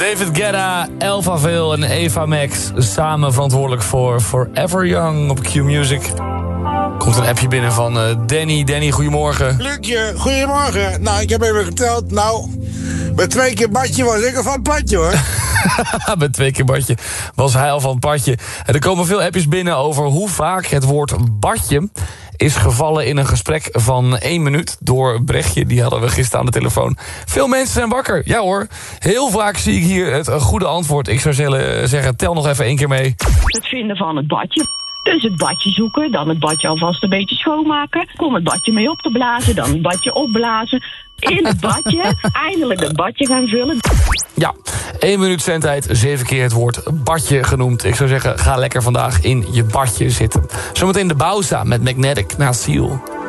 David Guetta, Elva Veil en Eva Max samen verantwoordelijk voor Forever Young op Q Music. Komt een appje binnen van Danny. Danny, goedemorgen. Luukje, goedemorgen. Nou, ik heb even geteld. Nou, met 2 keer badje was ik al van het padje, hoor. Met 2 keer badje was hij al van het padje. Er komen veel appjes binnen over hoe vaak het woord badje is gevallen in een gesprek van 1 minuut door Brechtje. Die hadden we gisteren aan de telefoon. Veel mensen zijn wakker. Ja hoor. Heel vaak zie ik hier het goede antwoord. Ik zou zeggen, tel nog even 1 keer mee. Het vinden van het badje. Dus het badje zoeken, dan het badje alvast een beetje schoonmaken. Kom het badje mee op te blazen, dan het badje opblazen. In het badje, eindelijk het badje gaan vullen. Ja, 1 minuut zendtijd, 7 keer het woord badje genoemd. Ik zou zeggen, ga lekker vandaag in je badje zitten. Zometeen de Bauza met Magnetic na Seal.